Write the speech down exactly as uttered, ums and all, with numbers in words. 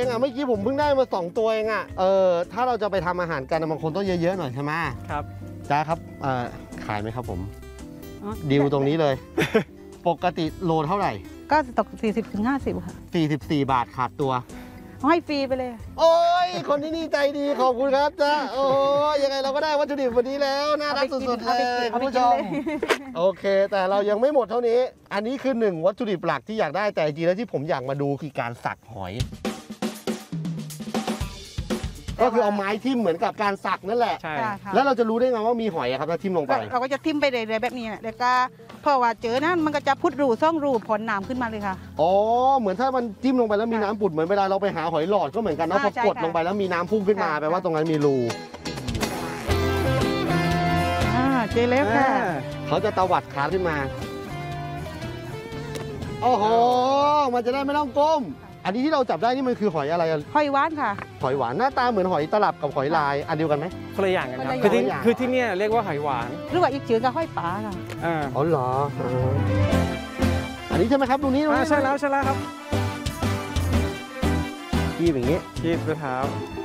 องอ่ะเมื่อกี้ผมเพิ่งได้มาสองตัวเองอ่ะเออถ้าเราจะไปทำอาหารกันบางคนต้องเยอะๆหน่อยใช่ไหมครับจ้าครับเอ่อขายไหมครับผมดิวตรงนี้เลย ปกติโลเท่าไหร่ก็ตกสี่สิบถึงห้าสิบค่ะสี่สิบสี่บาทขาดตัวให้ฟรีไปเลยโอ้ยคนที่นี่ใจดีขอบคุณครับจ้าโอ้ยยังไงเราก็ได้วัตถุดิบวันนี้แล้วน่ารักสุดๆเลยคุณผู้ชมโอเคแต่เรายังไม่หมดเท่านี้อันนี้คือหนึ่งวัตถุดิบหลักที่อยากได้แต่จริงๆแล้วที่ผมอยากมาดูคือการสักหอยก็คือเอาไม้ทิ่มเหมือนกับการสักนั่นแหละใช่แล้วเราจะรู้ได้ไงว่ามีหอยครับถ้าทิ่มลงไปเราก็จะทิ่มไปเรื่อยๆแบบนี้แหละแล้วก็พอว่าเจอนั้นมันก็จะพุดรูซ่องรูผลน้ำขึ้นมาเลยค่ะอ๋อเหมือนถ้ามันจิ้มลงไปแล้วมีน้ำปุดเหมือนเวลาเราไปหาหอยหลอดก็เหมือนกันนะพอกดลงไปแล้วมีน้ำพุ่งขึ้นมาแปลว่าตรงนั้นมีรูอ่าเจอแล้วค่ะเขาจะตวัดขาขึ้นมาโอ้โหมันจะได้ไม่ต้องก้มอันนี้ที่เราจับได้นี่มันคือหอยอะไรหอยหวานค่ะหอยหวานหน้าตาเหมือนหอยตลับกับหอยลายอันเดียวกันไหมคนละอย่างกันครับคือที่คือที่นี่เรียกว่าหอยหวานหรือว่าอีกชื่อก็หอยป๋าค่ะอ่าอ๋อเหรออันนี้ใช่ไหมครับตรงนี้ใช่แล้วใช่แล้วครับคีบอย่างนี้คีบด้วยเท้า